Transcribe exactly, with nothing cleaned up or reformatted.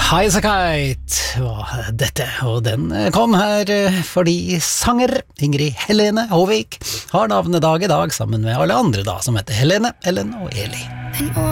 High as a Kite var dette, og den kom her fordi sanger Ingrid Helene Håvik har navnedag i dag sammen med alle andre da som heter Helene, Ellen og Eli.